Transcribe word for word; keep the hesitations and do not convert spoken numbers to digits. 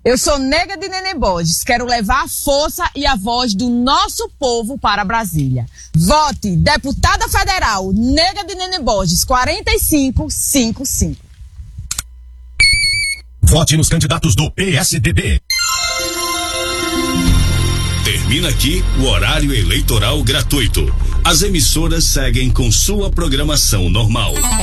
Eu sou Nega de Nenê Borges, quero levar a força e a voz do nosso povo para Brasília. Vote deputada federal Nega de Nenê Borges, quatro cinco cinco cinco. Vote nos candidatos do P S D B. Termina aqui o horário eleitoral gratuito. As emissoras seguem com sua programação normal.